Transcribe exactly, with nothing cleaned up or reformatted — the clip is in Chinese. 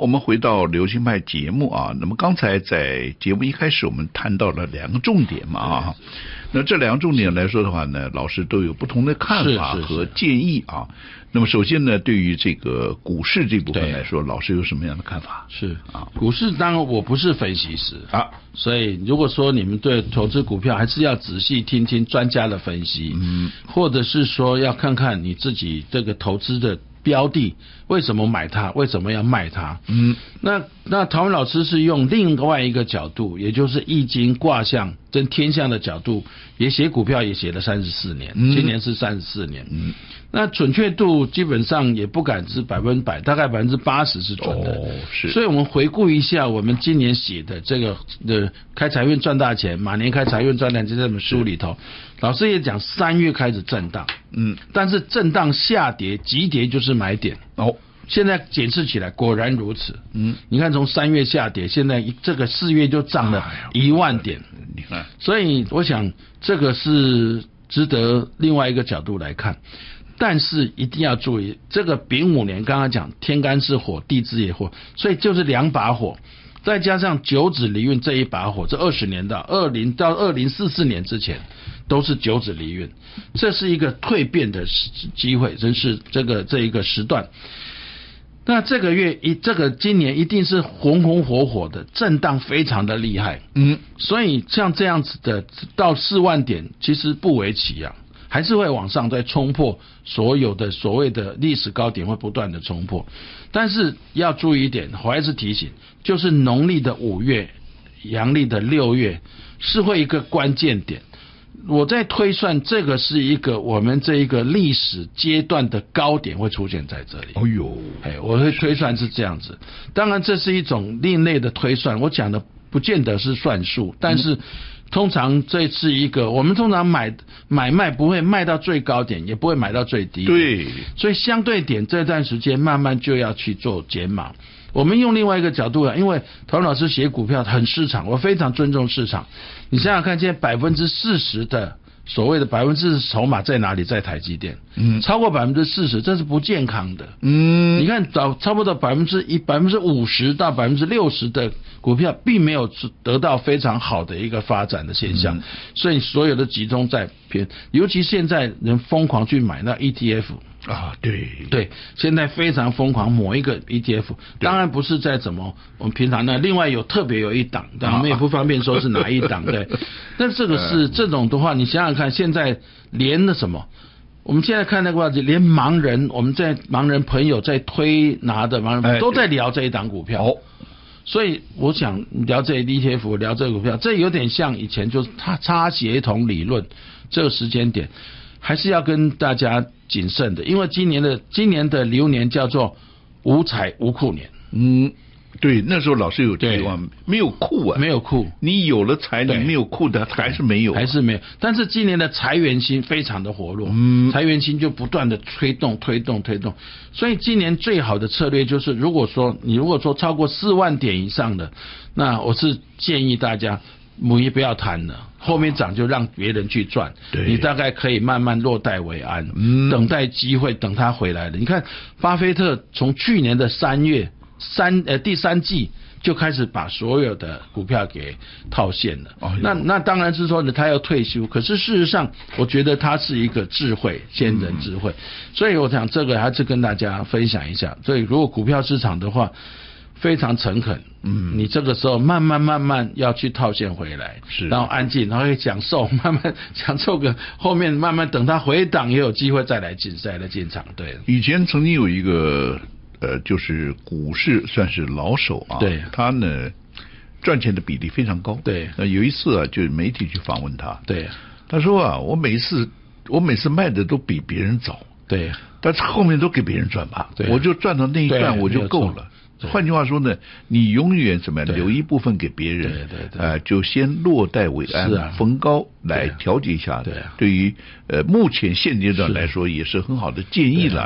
我们回到流行派节目啊。那么刚才在节目一开始，我们谈到了两个重点嘛啊。那这两个重点来说的话呢，老师都有不同的看法和建议啊。那么首先呢，对于这个股市这部分来说，老师有什么样的看法？ 是啊，股市当然我不是分析师啊， 所以如果说你们对投资股票还是要仔细听听专家的分析，嗯，或者是说要看看你自己这个投资的标的为什么买它，为什么要卖它？嗯，那那陶文老师是用另外一个角度，也就是易经卦象跟天象的角度，也写股票也写了三十四年，嗯，今年是三十四年，嗯，那准确度基本上也不敢是百分百，大概百分之八十是准的， 哦，是。 所以我们回顾一下我们今年写的这个的开财运赚大钱，马年开财运赚大钱这本书里头，老师也讲三月开始震荡，嗯，但是震荡下跌急跌就是买点哦。现在检视起来果然如此，嗯，你看从三月下跌，现在这个四月就涨了一万点，你看，所以我想这个是值得另外一个角度来看。但是一定要注意，这个丙午年刚刚讲天干是火，地支也火，所以就是两把火，再加上九子离运这一把火，这二十年到二零到二零四四年之前都是九子离运，这是一个蜕变的机会，真是这个这一个时段。那这个月一这个今年一定是红红火火的，震荡非常的厉害，嗯，所以像这样子的到四万点其实不为奇啊，还是会往上再冲破所有的所谓的历史高点，会不断的冲破。但是要注意一点，我还是提醒，就是农历的五月，阳历的六月是会一个关键点。我在推算这个是一个我们这一个历史阶段的高点会出现在这里。 哦呦， 哎，我会推算是这样子。当然这是一种另类的推算，我讲的不见得是算术，但是通常这是一个我们通常买买卖不会卖到最高点，也不会买到最低点， 对， 所以相对点这段时间慢慢就要去做减码。我们用另外一个角度啊，因为陶文老师写股票很市场，我非常尊重市场。你想想看，现在百分之四十的所谓的百分之四十筹码在哪里？在台积电，嗯，超过百分之四十，这是不健康的。嗯，你看，早差不多百分之一、百分之五十到百分之六十的股票，并没有得到非常好的一个发展的现象，嗯，所以所有的集中在偏，尤其现在人疯狂去买那 E T F。 啊，对对，现在非常疯狂某一个 E T F， 当然不是在怎么我们平常呢，另外有特别有一档，但我们也不方便说是哪一档，对。但这个是这种的话，你想想看，现在连那什么，我们现在看那个话，连盲人，我们在盲人朋友在推拿的盲人都在聊这一档股票。哦，所以我想聊这 E T F， 聊这个股票，这有点像以前就是它差协同理论，这个时间点还是要跟大家谨慎的，因为今年的今年的流年叫做无财无库年。嗯， 对，那时候老师有这句话，没有库啊， 没有库， 你有了财，你没有库的还是没有， 还是没有。但是今年的财源星非常的活络，嗯，财源星就不断的推动推动推动，所以今年最好的策略就是，如果说你如果说超过四万点以上的，那我是建议大家母爷不要贪了，后面涨就让别人去赚，你大概可以慢慢落袋为安，嗯，等待机会，等他回来了。你看巴菲特从去年的三月三呃第三季就开始把所有的股票给套现了，哦，那那当然是说呢他要退休，可是事实上我觉得他是一个智慧先人智慧，嗯，所以我想这个还是跟大家分享一下。所以如果股票市场的话非常诚恳，嗯，你这个时候慢慢慢慢要去套现回来，是，然后安静，然后会享受，慢慢享受个后面慢慢等它回档也有机会再来进再来进场。对， 以前曾经有一个呃，就是股市算是老手啊， 对， 他呢赚钱的比例非常高， 对， 呃，有一次啊，就是媒体去访问他， 对， 他说啊，我每次我每次卖的都比别人早， 对， 但是后面都给别人赚吧，我就赚到那一段我就够了。换句话说呢，你永远怎么样留一部分给别人，对对对，呃，就先落袋为安，是啊，逢高来调节一下。对，对于呃目前现阶段来说也是很好的建议了。